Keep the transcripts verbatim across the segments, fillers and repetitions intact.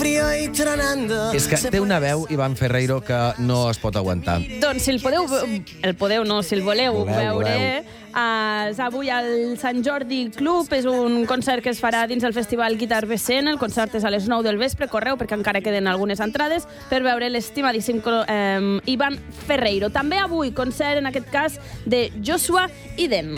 frío y tronando. És que té una veu, Iván Ferreiro, que no es pot aguantar. Doncs si el podeu... El podeu, no, si el voleu Voleu, veure... voleu. Uh, és avui al Sant Jordi Club, és un concert que es farà dins el Festival Guitar Becent. El concert és a les nou del vespre. Correu, perquè encara queden algunes entrades, per veure l'estimadíssim eh, Iván Ferreiro. També avui concert, en aquest cas, de Joshua Iden.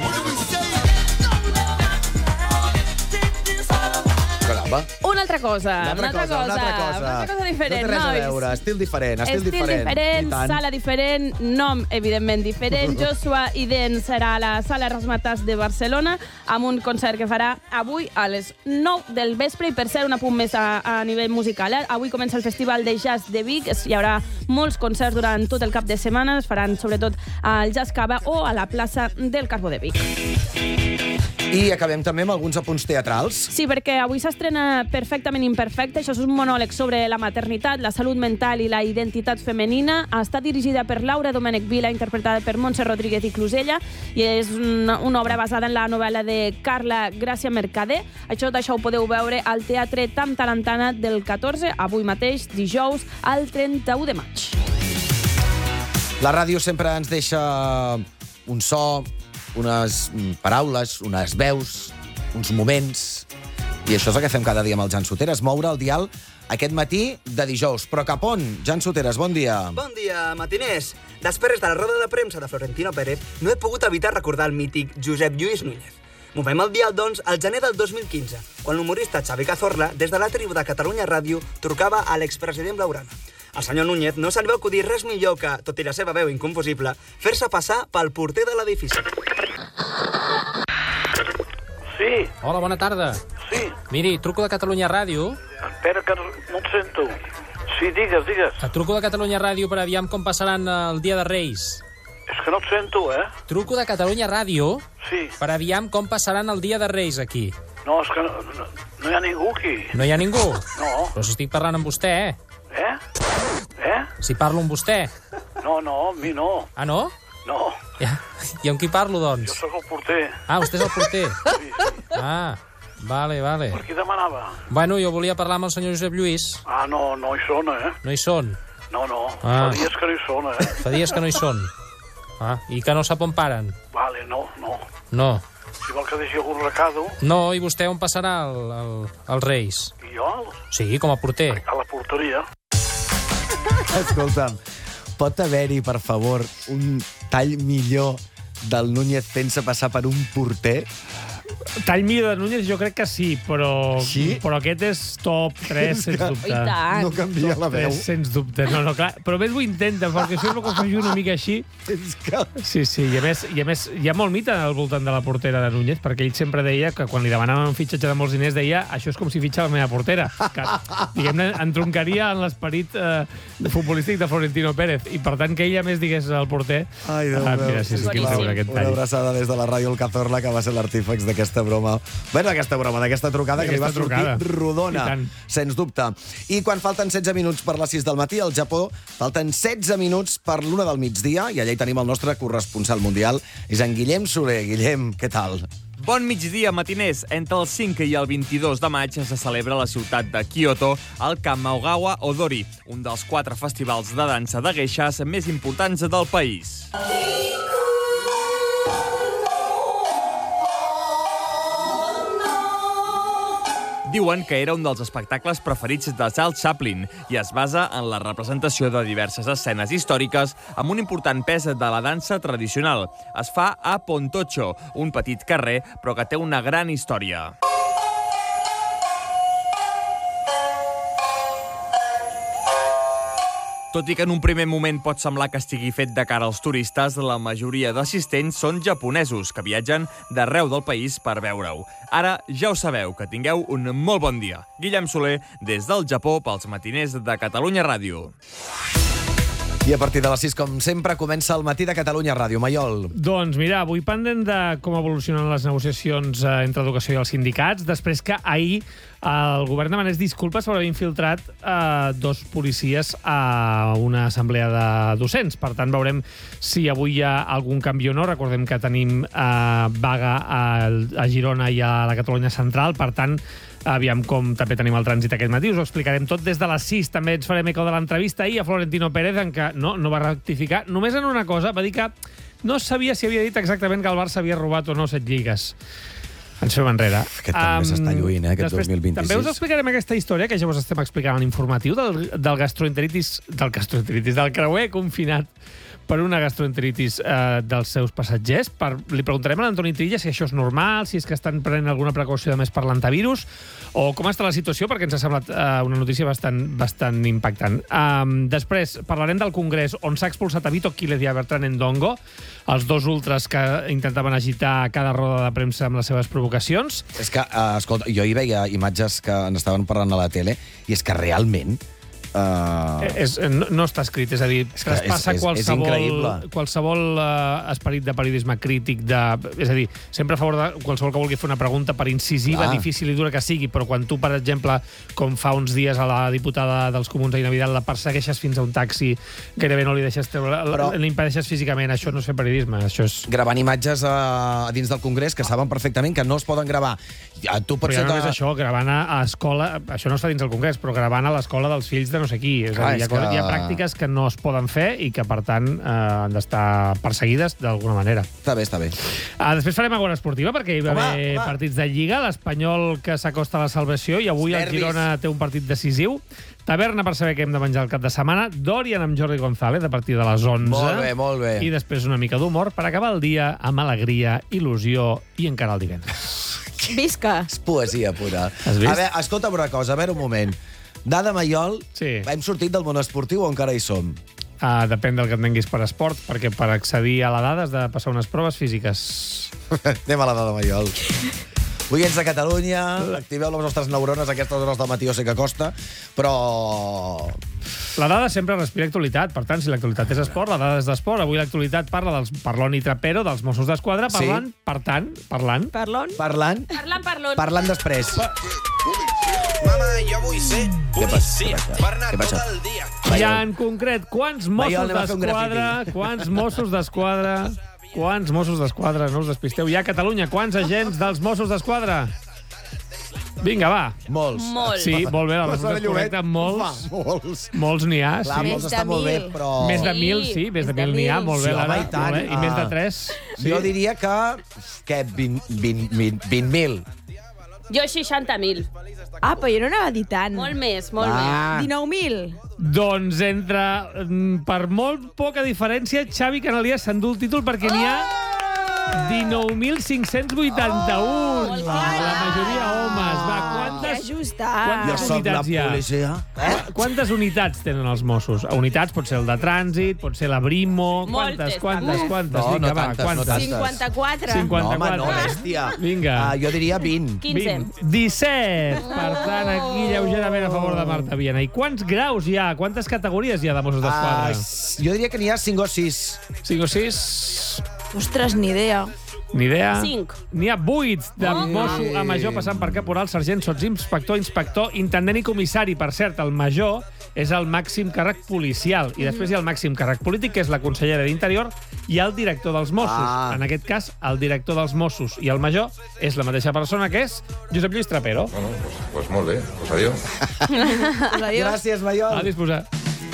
Caramba. Una altra cosa, Una altra, una altra cosa, cosa, una altra cosa. una altra cosa diferent, no té res nois. a veure, estil diferent, estil, Estil diferent. diferent, sala diferent, nom, evidentment, diferent. Joshua Iden serà a la Sala Rasmatas de Barcelona amb un concert que farà avui a les nou del vespre. I per ser un apunt més a, a nivell musical, eh? Avui comença el Festival de Jazz de Vic. Hi haurà molts concerts durant tot el cap de setmana. Es faran sobretot al Jazz Cava o a la plaça del Carbó de Vic. I acabem també amb alguns apunts teatrals. Sí, perquè avui s'estrena Perfectament Imperfecte. Això és un monòleg sobre la maternitat, la salut mental i la identitat femenina. Està dirigida per Laura Domènech Vila, interpretada per Montse Rodríguez i Clusella, i és una, una obra basada en la novel·la de Carla Gràcia Mercader. Això, això ho podeu veure al Teatre Tam Tarantana del catorze, avui mateix, dijous, al trenta-u de maig. La ràdio sempre ens deixa un so, unes paraules, unes veus, uns moments, i això és el que fem cada dia amb el Jan Soteres, moure el dial aquest matí de dijous. Però cap on? Jan Soteres, bon dia. Bon dia, matiners. Després de la roda de premsa de Florentino Pérez, no he pogut evitar recordar el mític Josep Lluís Núñez. Movem el dial, doncs, al gener del dos mil quinze, quan l'humorista Xavi Cazorla, des de la tribu de Catalunya Ràdio, trucava a l'expresident Blaugrana. Al senyor Núñez no se li va acudir res millor que, tot i la seva veu inconfusible, fer-se passar pel porter de l'edifici. Sí, Hola, bona tarda. sí. Miri, truco de Catalunya Ràdio. Espera, que no no et sento. Sí, digues, digues. Et truco de Catalunya Ràdio per aviam com passaran el dia de Reis. És que no et sento, eh? Truco de Catalunya Ràdio Sí. per aviam com passaran el dia de Reis aquí. No, és que no, no, no hi ha ningú aquí. No hi ha ningú? No. Però si estic parlant amb vostè, eh? Eh? Eh? Si parlo amb vostè. No, no, amb mi no. Ah, no? No, Ja. I amb qui parlo, jo doncs? sóc el porter. Ah, vostè és el porter. Sí, sí. Ah, vale, vale. Per qui demanava? Bueno, jo volia parlar amb el senyor Josep Lluís. Ah, no, no hi són, eh? No hi són. No, no, Ah. fa dies que no hi són, eh? Fa dies que no hi són. Ah, i que no sap on paren. Vale, no, no. No. Si vol que deixi algun recado, No, i vostè on passarà el, el, el Reis? i jo, Sí, com a porter. a la porteria. Escolta'm, pot haver-hi, per favor, un tall millor del Núñez fent-se passar per un porter? Tall millor de Núñez jo crec que sí, però, Sí? però aquest és top tres, sens dubte. I tant. No canvia la veu. tres, sens dubte. No, no, clar. Però a més ho intenta, perquè això és el que fa una mica així. És que... Sí, sí, i a més, i a més hi ha molt mite al voltant de la portera de Núñez, perquè ell sempre deia que quan li demanaven un fitxatge de molts diners deia això és com si fitxa la meva portera, que, diguem-ne, entroncaria en l'esperit eh, futbolístic de Florentino Pérez, i per tant que ella més digués al porter... Ai, Déu ah, meu. mira, sí, sí, quin Boníssim. treure aquest Una tall. abraçada des de la ràdio El Cazorla, que va ser l'artífex d'aquesta broma. Bé, d'aquesta broma, d'aquesta trucada, que li va D'aquesta sortir trucada. rodona, I tant. sens dubte. I quan falten setze minuts per les sis del matí, al Japó falten setze minuts per l'una del migdia, i allà hi tenim el nostre corresponsal mundial, és en Guillem Soler. Guillem, què tal? Bon migdia, matiners. Entre el cinc i el vint-i-dos de maig se celebra a la ciutat de Kyoto el Kamigawa Odori, un dels quatre festivals de dansa de geishas més importants del país. Diuen que era un dels espectacles preferits de Charles Chaplin i es basa en la representació de diverses escenes històriques amb un important pes de la dansa tradicional. Es fa a Pontocho, un petit carrer, però que té una gran història. Tot i que en un primer moment pot semblar que estigui fet de cara als turistes, la majoria d'assistents són japonesos que viatgen d'arreu del país per veure-ho. Ara ja ho sabeu, que tingueu un molt bon dia. Guillem Soler, des del Japó, pels matiners de Catalunya Ràdio. I a partir de les sis, com sempre, comença el matí de Catalunya Ràdio. Maiol. Doncs mira, avui pendent de com evolucionen les negociacions eh, entre educació i els sindicats, després que ahir eh, el govern demanés disculpes per haver infiltrat eh, dos policies a una assemblea de docents. Per tant, veurem si avui hi ha algun canvi o no. Recordem que tenim eh, vaga a, a Girona i a la Catalunya Central. Per tant, aviam com també tenim el trànsit aquest matí. Us ho explicarem tot des de les sis. També ens farem eco de l'entrevista ahir a Florentino Pérez, en què no, no va rectificar. Només en una cosa, va dir que no sabia si havia dit exactament que el Barça havia robat o no set lligues. Ens fem enrere. Aquest també s'està lluint, eh, aquest després, dos mil vint-i-sis. També us explicarem aquesta història que ja us estem explicant a l'informatiu del, del gastroenteritis, del gastroenteritis, del creuer confinat per una gastroenteritis eh, dels seus passatgers. Per, li preguntarem a l'Antoni Trilla si això és normal, si és que estan prenent alguna precaució de més per l'antivirus, o com està la situació, perquè ens ha semblat eh, una notícia bastant, bastant impactant. Um, després parlarem del Congrés, on s'ha expulsat a Vito Quílez i a Bertrand Endongo, els dos ultras que intentaven agitar cada roda de premsa amb les seves provocacions. És que, uh, escolta, jo hi veia imatges que en estaven parlant a la tele, i és que realment... Uh... És, no, no està escrit, és a dir, és traspassa és, és, qualsevol, qualsevol uh, esperit de periodisme crític, de, és a dir, sempre a favor de qualsevol que vulgui fer una pregunta, per incisiva, Clar. difícil i dura que sigui, però quan tu, per exemple, com fa uns dies a la diputada dels Comuns, Aina Vidal, la persegueixes fins a un taxi, gairebé no li deixes treure, però... l'impedeixes físicament, això no és fer periodisme, això és... Gravant imatges a, a dins del Congrés que saben perfectament que no es poden gravar. Ja, tu pots Però ja ser no és que... això, gravant a, a escola, això no es fa dins del Congrés, però gravant a l'escola dels fills de no sé qui. És Clar, a dir, hi ha, és que... hi ha pràctiques que no es poden fer i que, per tant, eh, han d'estar perseguides d'alguna manera. Està bé, està bé. Ah, després farem agora esportiva, perquè hi va Home, haver home. partits de Lliga, l'Espanyol que s'acosta a la salvació, i avui el Nervis. Girona té un partit decisiu. Taverna per saber què hem de menjar el cap de setmana. Dorian amb Jordi González a partir de les onze. Molt bé, molt bé. I després una mica d'humor per acabar el dia amb alegria, il·lusió i encara el divendres. Visca! És poesia pura. Has vist? A veure, escolta una cosa, a veure un moment. Dada Maiol, Sí. hem sortit del món esportiu o encara hi som? Uh, depèn del que entenguis per esport, perquè per accedir a la dada has de passar unes proves físiques. Anem a la Dada Maiol. Oients de Catalunya, activeu les nostres neurones a aquestes hores del matí, jo sé que costa, però... La dada sempre respira actualitat, per tant, si l'actualitat és esport, la dada és d'esport. Avui l'actualitat parla dels Parlon i Trapero, dels Mossos d'Esquadra, Sí. parlant, per tant, parlant... Parlon? Parlant, Parlant, parlant. parlant després. Mama, jo vull ser Què passa? policia Què passa? per anar Què passa? tot el dia. I en concret, quants Mossos Maiol, anem a fer un d'Esquadra, quants Mossos d'Esquadra, quants Mossos d'Esquadra, no us despisteu, hi ha a Catalunya, quants agents dels Mossos d'Esquadra? Vinga, va. Molts. Molt. Sí, molt bé, la resposta és correcta, molts, Va, molts. molts n'hi ha, Clar, sí. molts Més està de molt bé, mil. però... Més de Sí, mil, sí, més de més de mil n'hi ha, mil. molt bé, Sí, home, Lara, i tant. molt bé. I més de Ah. tres, sí. Jo diria que... Què, vint mil? Jo seixanta mil. Ah, però jo no anava a dir tant. Molt més, molt Ah. més. dinou mil. Doncs entre, mm, per molt poca diferència, Xavi Canalias s'endú el títol perquè n'hi ha dinou mil cinc-cents vuitanta-un. molt La clar. majoria homes. Va, Que quantes, ajustat. Quantes Jo soc la unitats hi ha? policia. Eh? quantes unitats tenen els Mossos? Unitats pot ser el de trànsit, pot ser la Brimo... Quantes, Moltes, quantes, també. quantes? No, Vinga, no va, tantes, no quantes? tantes. cinquanta-quatre. No, home, cinquanta-quatre. no, bèstia. Vinga. Uh, jo diria vint. quinze. vint, disset. Per tant, aquí lleugerament a favor de Marta Viena. I quants graus hi ha? Quantes categories hi ha de Mossos Uh, d'Esquadra? jo diria que n'hi ha cinc o sis. Cinc o sis? Ostres, ni idea. Ni idea. Cinc. N'hi ha vuit, de mosso a major, passant per caporal, sergent, sotsinspector, inspector, intendent i comissari. Per cert, el major és el màxim càrrec policial. I després hi ha el màxim càrrec polític, que és la consellera d'Interior, i el director dels Mossos. Ah. En aquest cas, el director dels Mossos i el major és la mateixa persona, que és Josep Lluís Trapero. Bueno, pues, pues molt bé, pues adiós. Pues adiós. Gràcies, Maiol. A disposar.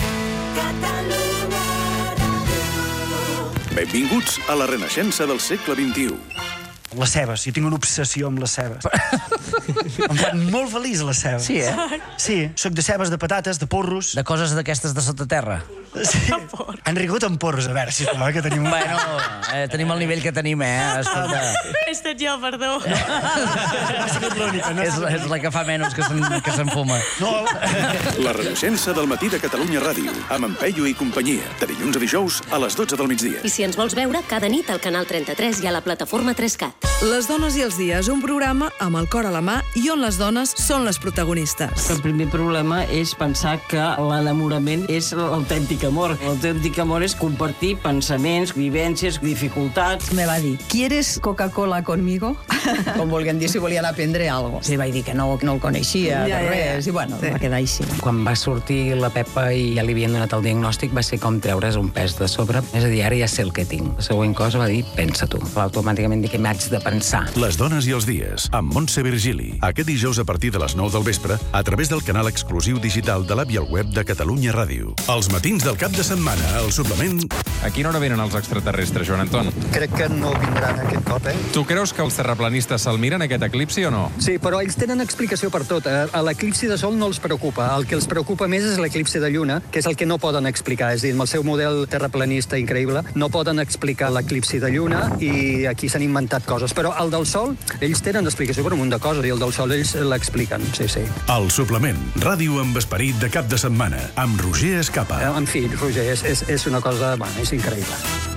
Benvinguts a la renaixença del segle vint-i-u. Les cebes, jo tinc una obsessió amb les cebes. Em fan molt feliç, les cebes. Sí, eh? Sí, soc de cebes, de patates, de porros. De coses d'aquestes de sota terra. Sí. Han rigut amb porros, a veure, sisplau, que tenim... Bueno, eh, tenim el nivell que tenim, eh? Escolta, He estat jo, perdó. Ha sigut l'única, no? és, és la que fa menys que se'n que se'n fuma. No, La renaixença del matí de Catalunya Ràdio, amb en Peyu i companyia, de dilluns a dijous a les dotze del migdia. I si ens vols veure, cada nit al canal trenta-tres i a la plataforma tres cat. Les dones i els dies, un programa amb el cor a la mà i on les dones són les protagonistes. El primer problema és pensar que l'enamorament és l'autèntic amor. L'autèntic amor és compartir pensaments, vivències, dificultats. Me va dir, ¿quieres Coca-Cola conmigo? Com volguem dir, si volien aprendre alguna cosa. Sí, vaig dir que no, no el coneixia, Ja, de ja, res, ja. i bueno, Sí. va quedar així. Quan va sortir la Pepa i ja li havien donat el diagnòstic, va ser com treure's un pes de sobre. És a dir, ara ja sé el que tinc. La següent cosa va dir, pensa tu. Va automàticament dir que m'haig de pensar. Les dones i els dies, amb Montse Virgili. Aquest dijous a partir de les nou del vespre, a través del canal exclusiu digital de l'app i el web de Catalunya Ràdio. Els matins del cap de setmana, al suplement... A quina hora venen els extraterrestres, Joan Anton? Crec que no vindran aquest cop, eh? Tu creus que els terraplanistes se'l miren, aquest eclipsi, o no? Sí, però ells tenen explicació per tot. eh? A l'eclipsi de sol no els preocupa. El que els preocupa més és l'eclipsi de lluna, que és el que no poden explicar. És a dir, amb el seu model terraplanista increïble, no poden explicar l'eclipsi de lluna i aquí s'han inventat coses. Però el del sol, ells tenen explicació per un munt de coses i el del sol ells l'expliquen, sí, sí. El suplement, ràdio amb esperit de cap de setmana, amb Roger Escapa. En fi, Roger, és, és, és una cosa... Bueno, és increïble.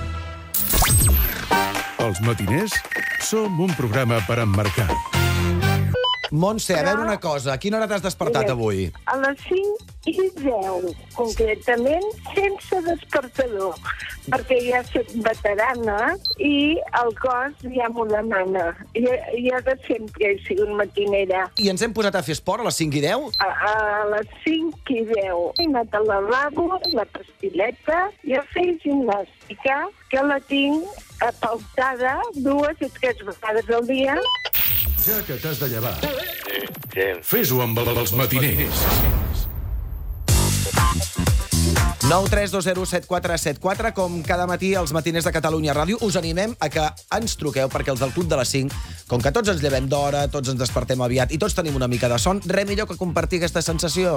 Els matiners som un programa per emmarcar. Montse, a veure una cosa. A quina hora t'has despertat avui? A les cinc i deu, concretament, sense despertador, perquè ja soc veterana i el cos ja m'ho demana. Jo, jo de sempre he sigut matinera. I ens hem posat a fer esport a les cinc i deu? A, a les cinc i deu. He anat al lavabo, la pastileta, i a fer gimnàstica, que la tinc apautada dues o tres vegades al dia. Ja que t'has de llevar, fes-ho amb els matiners. nou tres dos zero set quatre set quatre. Com cada matí als matiners de Catalunya Ràdio, us animem a que ens truqueu, perquè els del Club de les cinc, com que tots ens llevem d'hora, tots ens despertem aviat i tots tenim una mica de son, res millor que compartir aquesta sensació.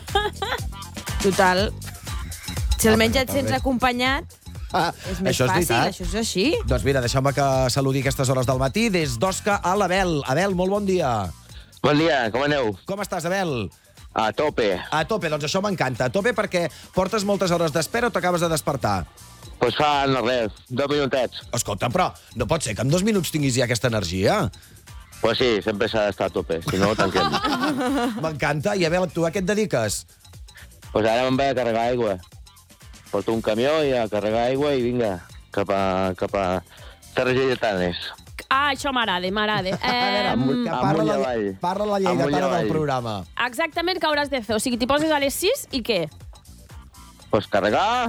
Total. Si almenys et sents acompanyat, Ah, és més això és fàcil, veritat. això és així. Doncs mira, deixeu-me que saludi aquestes hores del matí des d'Osca a l'Abel. Abel, molt bon dia. Bon dia, com aneu? Com estàs, Abel? A tope. A tope, doncs això m'encanta. A tope perquè portes moltes hores d'espera o t'acabes de despertar? Doncs pues fa no res, dos minutets. Escolta, però no pot ser que en dos minuts tinguis ja aquesta energia. Doncs pues sí, sempre s'ha d'estar a tope, si no tanquem. M'encanta. I Abel, tu a què et dediques? Doncs pues ara me'n vaig a carregar aigua. Porto un camió i a carregar aigua i vinga, cap a, cap a Terres Lleidatanes. Ah, això m'agrada, m'agrada. Eh, Amunt, amunt i avall. Parla la lleidatana del programa. Exactament què hauràs de fer? O sigui, t'hi poses a les sis i què? Doncs pues carregar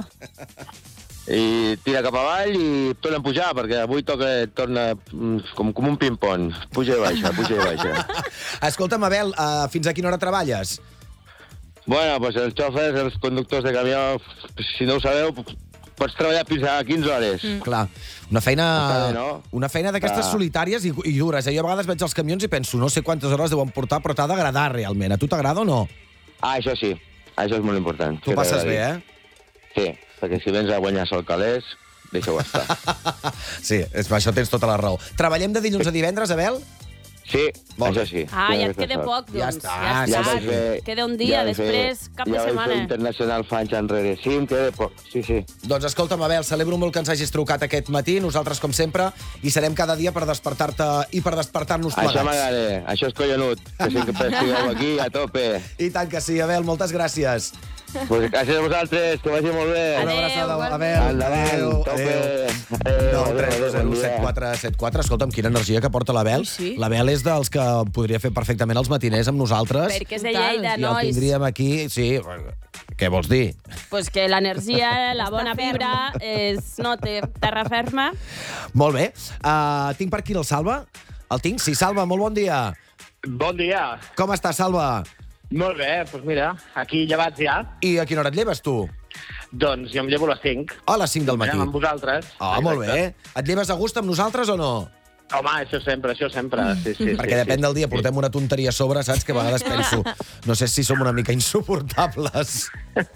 i tira cap avall i torna a pujar, perquè avui toca, torna com, com un ping-pong. Puja i baixa, puja i baixa. Escolta'm, Abel, uh, fins a quina hora treballes? Bueno, doncs els xòfers, els conductors de camió, si no ho sabeu, pots treballar fins a quinze hores. Mm. Clar, una feina, bé, no? una feina d'aquestes Ah. solitàries i, i dures. Eh? Jo a vegades veig els camions i penso, no sé quantes hores deuen portar, però t'ha d'agradar realment. A tu t'agrada o no? Ah, això sí, això és molt important. Tu passes bé, eh? Sí, perquè si vens a guanyar sol calés, deixa-ho estar. Sí, és, això tens tota la raó. Treballem de dilluns a divendres, Abel? Sí, això sí. Ah, ja et queda poc, doncs. Ja està, ja ja està. vaig fer- Queda un dia, ja vaig fer- després, cap de Ja vaig setmana. fer internacional fa anys enrere. Sí, em queda poc, sí, sí. Doncs escolta'm, Abel, celebro molt que ens hagis trucat aquest matí. Nosaltres, com sempre, hi serem cada dia per despertar-te i per despertar-nos plegats. Això m'agrada, això és collonut, que sempre estigueu aquí a tope. I tant que sí, Abel, moltes gràcies. Pues gràcies a vosaltres, que vagi molt bé. Una abraçada, Abel. Endavant, tope. nou tres dos zero set quatre set quatre. Escolta'm, quina energia que porta l'Abel. Sí. L'Abel és dels que podria fer perfectament els matiners amb nosaltres. Perquè és de Lleida, I el nois. tindríem aquí, sí. Què vols dir? Pues que l'energia, la bona vibra, es nota terra ferma. Molt bé. Uh, tinc per aquí el Salva. El tinc? Sí, Salva, molt bon dia. Bon dia. Com estàs, Salva? Molt bé, doncs mira, aquí llevats ja. I a quina hora et lleves, tu? Doncs jo em llevo a les cinc. A les cinc del matí. Amb vosaltres. Ah, molt bé. Et lleves a gust amb nosaltres o no? Home, això sempre, això sempre. Sí, sí, Perquè sí, depèn sí. del dia, portem una tonteria a sobre, saps? Que a vegades penso, no sé si som una mica insuportables.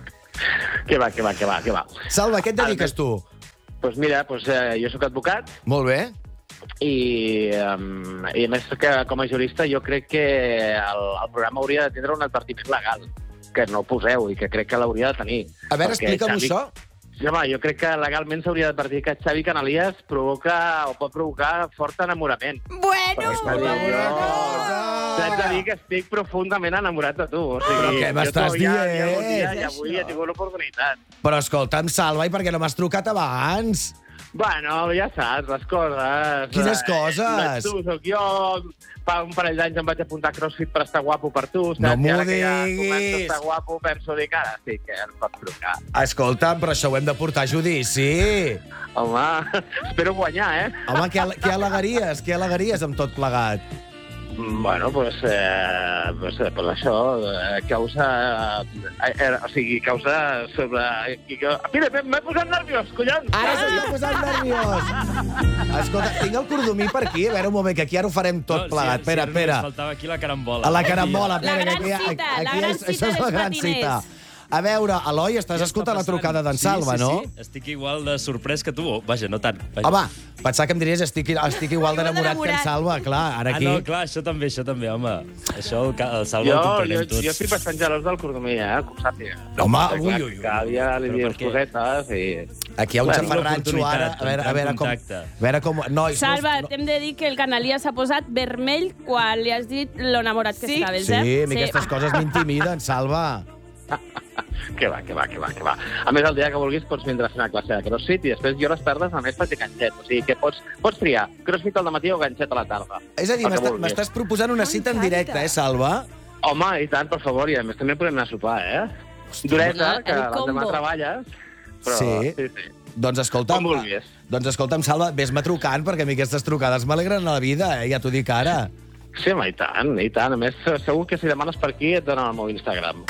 Que va, que va, que va, que va. Salva, a què et dediques tu? Doncs pues mira, pues, eh, jo sóc advocat. Molt bé. I, um, i a més que com a jurista jo crec que el, el programa hauria de tindre un advertiment legal, que no poseu i que crec que l'hauria de tenir. A veure, Perquè explica'm Xavi... això. Sí, home, jo crec que legalment s'hauria d'advertir que Xavi Canalies provoca o pot provocar fort enamorament. Bueno! T'haig de dir que estic profundament enamorat de tu. O sigui, Però què m'estàs jo ja- ja algun dia, dient? I avui he tingut l'oportunitat. Però escolta'm, Salva, i per què no m'has trucat abans? Bueno, ja saps, les coses. Quines Eh, coses? Tu, soc jo, fa un parell d'anys em vaig apuntar a CrossFit per estar guapo per tu, saps? No m'ho I ara que ja diguis. començo a estar guapo, penso dir que ara sí que em pots trucar. Escolta, però això ho hem de portar a judici. Home, espero guanyar, eh? Home, què, al- què al·legaries? Què al·legaries amb tot plegat? Bueno, pues, eh, pues, eh, pues això, eh, causa... Eh, eh, o sigui, causa sobre... Mira, m'he posat nerviós, collons! Ara s'està posant nerviós! Escolta, tinc el cordomí per aquí. A veure, un moment, que aquí ara ho farem tot plegat. Espera, espera. Faltava aquí la carambola. A la carambola, La espera, gran que aquí, cita, aquí la gran és, cita això és la dels gran matiners. cita. A veure, Eloi, estàs escoltant la trucada d'en Salva, sí, no? Sí, sí, estic igual de sorprès que tu. Vaja, no tant. Vaja. Home, pensar que em diries estic, estic igual d'enamorat que en Salva. Clar, ara aquí... Ah, no, clar, això també, això també, home. Això el, ca- el Salva Jo, ho jo, comprenem tots. jo estic bastant gelós del cordomí, eh? Que ho sàpiga. Home, Clar, ui, ui, ui. Cada dia li Però dius per què? cosetes i... Aquí hi ha un Bueno, xafarratxo ara. A veure, a veure com... A veure com... Nois, Salva, no, t'hem de dir que el Canalia s'ha posat vermell quan li has dit lo enamorat que Sí? estaves, Sí, eh? a mi aquestes coses m'intimiden, Salva. Que va, que va, que va, que va. A més, el dia que vulguis pots vindre a fer una classe de crossfit i després jo les tardes només faig ganxet. O sigui que pots, pots triar crossfit al matí o ganxet a la tarda. És a dir, El que m'està- vulguis. m'estàs proposant una cita en directe, eh, Salva? Home, i tant, per favor, i a més també podem anar a sopar, eh? Dureta, que el l'endemà combo. treballes, però... Sí. sí, sí. Doncs escolta'm, Com vulguis. doncs escolta'm, Salva, vés-me trucant, perquè a mi aquestes trucades m'alegren la vida, eh? Ja t'ho dic ara. Sí, home, i tant, i tant. A més, segur que si demanes per aquí et donen el meu Instagram.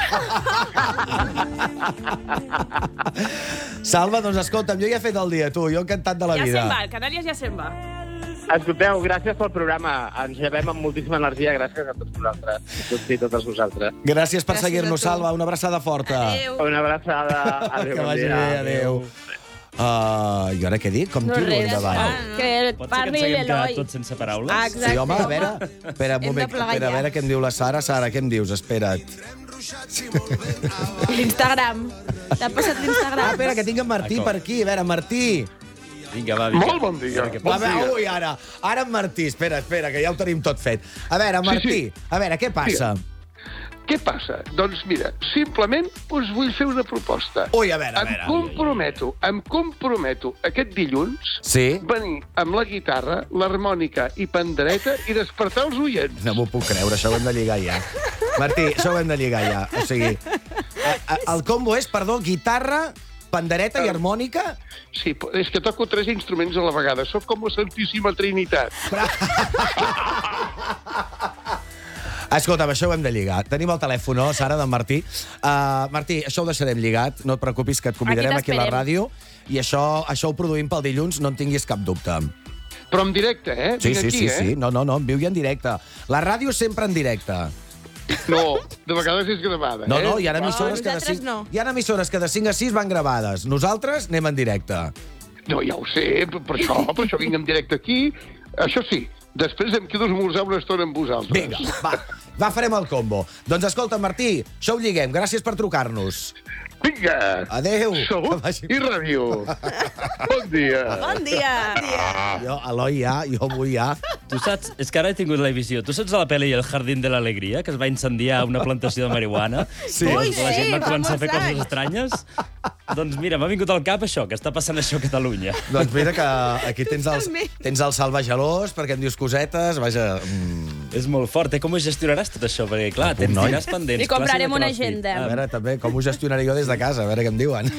Salva, doncs escolta'm, jo ja he fet el dia, tu, jo encantat de la Ja vida. se'n va, el Canàlies ja se'n va. Escolteu, gràcies pel programa. Ens llevem amb moltíssima energia. Gràcies a tots vosaltres. A tots i totes vosaltres. Gràcies per Gràcies seguir-nos, a tu. Salva. Una abraçada forta. Adéu. Una abraçada. Adéu, Que bon vagi dia. bé, adéu. Uh, I ara què dic? Com No, tiro res, endavant? ja. Que Pot ser que parli ens haguem quedat l'Eloi. tots sense paraules? Ah, exacte. Sí, home, a veure, espera, un Hem de moment, plegar espera, a ja. veure què em diu la Sara. Sara, què em dius? Espera't. L'Instagram. T'ha passat Ah, l'Instagram. espera, que tinc en Martí D'acord. per aquí. A veure, Martí. Vinga, va, vinga. Molt bon dia. A veure què Bon A passa. veure, dia. ui, ara. Ara en Martí. Espera, espera, que ja ho tenim tot fet. A veure, Martí, sí. a veure, què passa? Què passa? Doncs mira, simplement us vull fer una proposta. Ui, a veure, a Em veure. comprometo, em comprometo aquest dilluns Sí? venir amb la guitarra, l'harmònica i pandereta i despertar els oients. No m'ho puc creure, això ho hem de lligar ja. Martí, això ho hem de lligar ja. O sigui, a, a, el combo és, perdó, guitarra, pandereta i harmònica? Sí, però és que toco tres instruments a la vegada. Soc com la Santíssima Trinitat. Escolta'm, això ho hem de lligar. Tenim el telèfon, no, Sara, d'en Martí. Uh, Martí, això ho deixarem lligat. No et preocupis, que et convidarem aquí, Aquí a la t'esperem. ràdio. I això, això ho produïm pel dilluns, no en tinguis cap dubte. Però en directe, eh? Sí, Vinc sí, aquí, sí, eh? sí. No, no, no, en viu i en directe. La ràdio sempre en directe. No, de vegades és gravada, No, eh? no, hi ha No, emissores, que de nosaltres cinc, no. hi ha emissores que de cinc a sis van gravades. Nosaltres anem en directe. No, ja ho sé, per per això, per això vinc en directe aquí. Això sí, després em quedo a esmorzar una estona amb vosaltres. Vinga, va, va, farem el combo. Doncs escolta, Martí, això ho lliguem. Gràcies per trucar-nos. Vinga! Adéu. Salut Que vagi- i ràdio. Bon dia. Bon dia. Jo, Eloi, ja, jo vull ja. Tu saps, és que ara he tingut la visió. Tu saps a la pel·li El jardín de l'alegria, que es va incendiar una plantació de marihuana? Sí. I Ui, la gent sí, va començar a fer famós coses any. estranyes? Doncs mira, m'ha vingut al cap això, que està passant això a Catalunya. Doncs mira que aquí tens el, tens el Salva gelós, perquè em dius cosetes, vaja... Mm. És molt fort, eh? Com ho gestionaràs tot això? Perquè, clar, tens noi. diners pendents. Li comprarem classes de una CrossFit. agenda. A veure, també, com ho gestionaré jo des de casa, a veure què em diuen.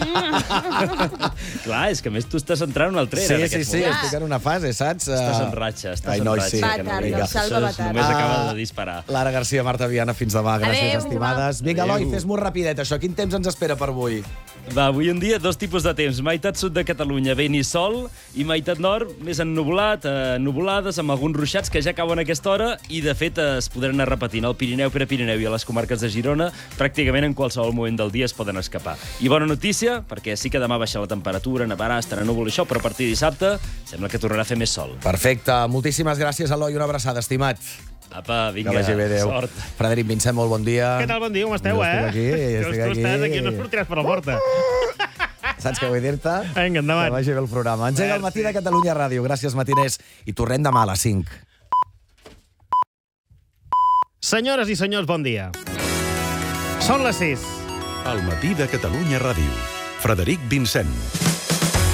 Clar, és que a més tu estàs entrant en un altre Sí, en sí, aquest sí, moment. estic en una fase, saps? Estàs Eh, en ratxa, estàs Ai, en noi, ratxa. sí. Va que no tard, vinga. el Salva Això va és- tard. Només Ah. acaba de disparar. Lara García, Marta Viana, fins demà. Gràcies, Adéu. estimades. Vinga, Eloi, Adéu. fes-m'ho rapidet, això. Quin temps ens espera per avui? Va, avui en dia dos tipus de temps. Meitat sud de Catalunya, vent i sol, i meitat nord, més ennuvolat, eh, nuvolades, amb alguns ruixats que ja cauen a aquesta hora, i de fet es podran anar repetint al Pirineu, Prepirineu i a les comarques de Girona. Pràcticament en qualsevol moment del dia es poden escapar. I bona notícia, perquè sí que demà baixa la temperatura, nevarà, estarà núvol i això, però a partir de dissabte sembla que tornarà a fer més sol. Perfecte. Moltíssimes gràcies, Eloi. Una abraçada, estimat. Apa, vinga, Que vagi bé, adéu. sort. Frederic Vincent, molt bon dia. Què tal, bon dia, com esteu, Jo eh? estic aquí, Que estic tu aquí. estàs aquí, no es sortiràs per la porta. Saps què vull dir-te? Vinga, endavant. Que vagi bé el programa. Engega el matí de Catalunya Ràdio. Gràcies, matiners. I tornem demà a les cinc. Senyores i senyors, bon dia. Són les sis. El matí de Catalunya Ràdio. Frederic Vincent.